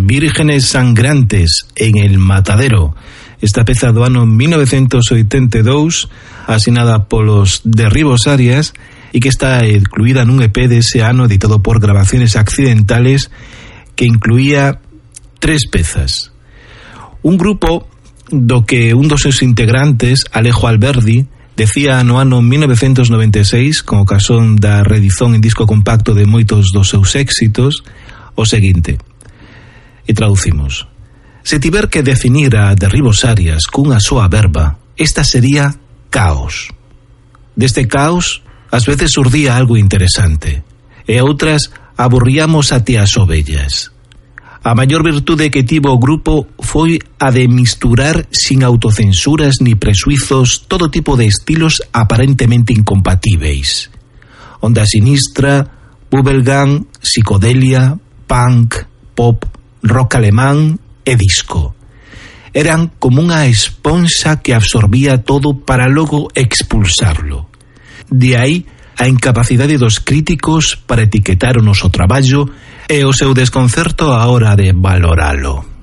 Vírgenes Sangrantes en el Matadero. Esta peza do ano 1982, asinada polos Derribos Arias, e que está incluída nun EP dese ano editado por Grabaciones Accidentales, que incluía 3 pezas. Un grupo do que un dos seus integrantes, Alejo Alberdi, decía no ano 1996, con ocasión da reedición en disco compacto de moitos dos seus éxitos, o seguinte, e traducimos: se tiver que definir a Derribos Arias cunha soa verba, esta sería caos. Deste caos, ás veces surdía algo interesante, e outras aburríamos até as ovellas. A maior virtude que tivo o grupo foi a de misturar sin autocensuras ni presuizos todo tipo de estilos aparentemente incompatíveis. Onda sinistra, bubblegum, psicodelia, punk, pop, rock alemán e disco. Eran como unha esponxa que absorbía todo para logo expulsarlo. De aí a incapacidade dos críticos para etiquetar o noso traballo e o seu desconcerto á hora de valoralo.